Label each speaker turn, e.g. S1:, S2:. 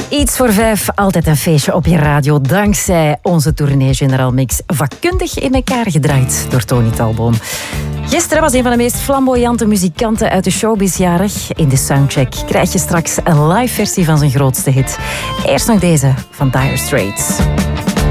S1: Iets voor 5, altijd een feestje op je radio. Dankzij onze tournee General Mix. Vakkundig in elkaar gedraaid door Tony Talboom. Gisteren was een van de meest flamboyante muzikanten uit de showbiz jarig. In de Soundcheck krijg je straks een live versie van zijn grootste hit. Eerst nog deze van Dire Straits.